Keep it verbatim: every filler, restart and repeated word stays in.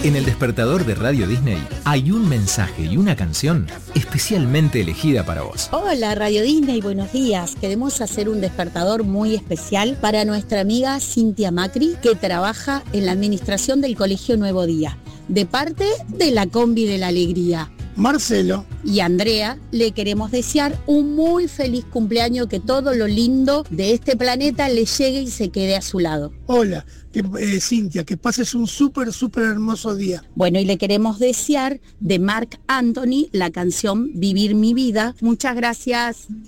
En el despertador de Radio Disney hay un mensaje y una canción especialmente elegida para vos. Hola Radio Disney, buenos días. Queremos hacer un despertador muy especial para nuestra amiga Cintia Macri, que trabaja en la administración del Colegio Nuevo Día, de parte de la Combi de la Alegría. Marcelo y Andrea, le queremos desear un muy feliz cumpleaños, que todo lo lindo de este planeta le llegue y se quede a su lado. Hola, que, eh, Cintia, que pases un súper, súper hermoso día. Bueno, y le queremos desear de Marc Anthony la canción Vivir mi vida. Muchas gracias.